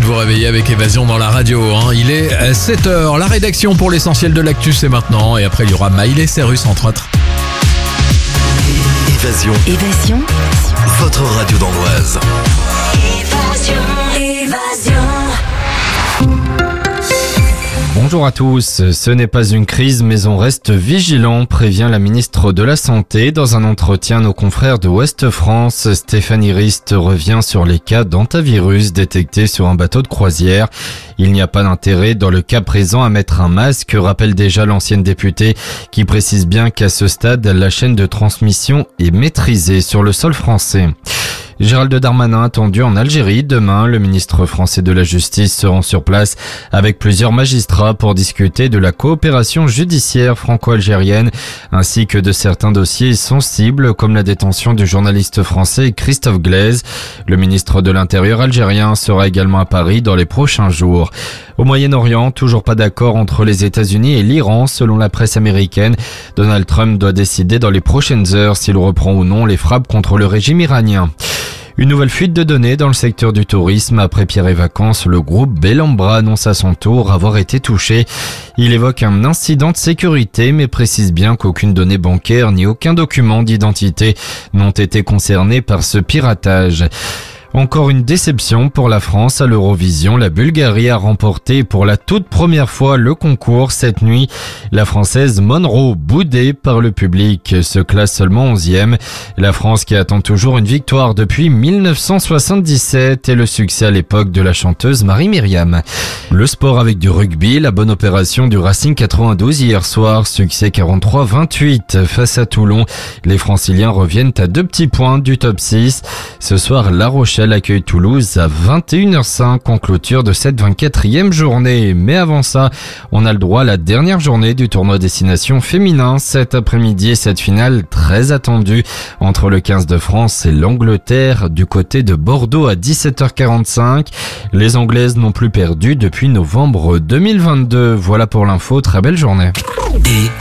de vous réveiller avec Évasion dans la radio. Il est 7h. La rédaction pour l'essentiel de l'actu, c'est maintenant. Et après, il y aura Miley Cyrus, entre autres. Évasion. Votre radio d'Amboise. Évasion. Bonjour à tous, ce n'est pas une crise mais on reste vigilant, prévient la ministre de la Santé. Dans un entretien à nos confrères de Ouest France, Stéphanie Rist revient sur les cas d'hantavirus détectés sur un bateau de croisière. Il n'y a pas d'intérêt dans le cas présent à mettre un masque, rappelle déjà l'ancienne députée qui précise bien qu'à ce stade, la chaîne de transmission est maîtrisée sur le sol français. Gérald Darmanin attendu en Algérie. Demain, le ministre français de la Justice se rend sur place avec plusieurs magistrats pour discuter de la coopération judiciaire franco-algérienne ainsi que de certains dossiers sensibles comme la détention du journaliste français Christophe Glaise. Le ministre de l'Intérieur algérien sera également à Paris dans les prochains jours. Au Moyen-Orient, toujours pas d'accord entre les États-Unis et l'Iran. Selon la presse américaine, Donald Trump doit décider dans les prochaines heures s'il reprend ou non les frappes contre le régime iranien. Une nouvelle fuite de données dans le secteur du tourisme. Après Pierre et Vacances, le groupe Bellambra annonce à son tour avoir été touché. Il évoque un incident de sécurité, mais précise bien qu'aucune donnée bancaire ni aucun document d'identité n'ont été concernés par ce piratage. Encore une déception pour la France à l'Eurovision. La Bulgarie a remporté pour la toute première fois le concours cette nuit. La Française Monroe, boudée par le public, se classe seulement 11e. La France qui attend toujours une victoire depuis 1977 et le succès à l'époque de la chanteuse Marie-Myriam. Le sport avec du rugby, la bonne opération du Racing 92 hier soir, succès 43-28 face à Toulon. Les Franciliens reviennent à 2 petits points du top 6. Ce soir, La Rochelle accueille Toulouse à 21h05 en clôture de cette 24e journée. Mais avant ça, on a le droit à la dernière journée du tournoi destination féminin. Cet après-midi et cette finale très attendue entre le 15 de France et l'Angleterre du côté de Bordeaux à 17h45. Les Anglaises n'ont plus perdu depuis novembre 2022. Voilà pour l'info, très belle journée.